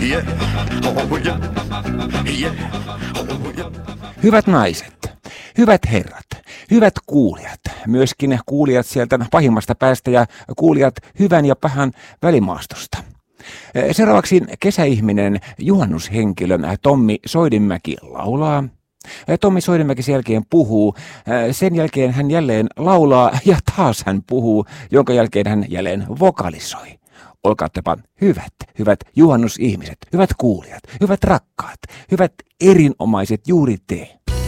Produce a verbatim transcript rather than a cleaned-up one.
Yeah, oh yeah, yeah, oh yeah. Hyvät naiset, hyvät herrat, hyvät kuulijat, myöskin kuulijat sieltä pahimmasta päästä ja kuulijat hyvän ja pahan välimaastosta. Seuraavaksi kesäihminen juhannushenkilö Tommi Soidinmäki laulaa. Tommi Soidinmäki sen jälkeen puhuu, sen jälkeen hän jälleen laulaa ja taas hän puhuu, jonka jälkeen hän jälleen vokalisoi. Olkaatepa hyvät, hyvät juhannusihmiset, hyvät kuulijat, hyvät rakkaat, hyvät erinomaiset juuri te.